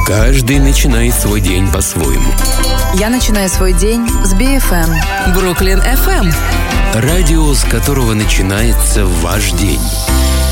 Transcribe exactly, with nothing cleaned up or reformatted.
Каждый начинает свой день по-своему. Я начинаю свой день с би эф эм. Бруклин эф эм. Радио, с которого начинается ваш день.